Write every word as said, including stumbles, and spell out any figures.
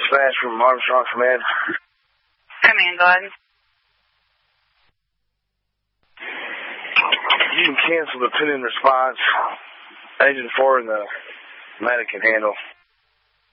dispatch from Armstrong Command. Come in, go ahead. You can cancel the pin-in response. Agent four and the medic can handle.